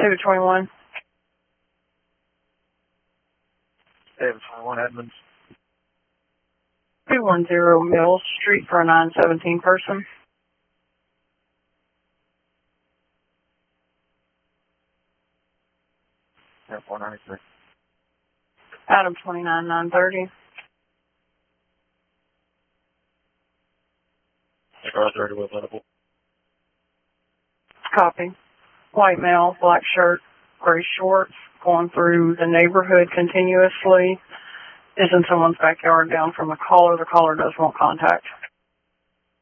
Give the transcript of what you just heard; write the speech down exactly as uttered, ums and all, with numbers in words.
David twenty-one. David twenty-one, Edmonds. two one zero Mills Street for a nine seventeen person. Yeah, four ninety-three. Adam twenty-nine nine thirty. Star thirty with level. Copy. White male, black shirt, gray shorts, going through the neighborhood continuously. Is in someone's backyard down from a caller. The caller does want contact.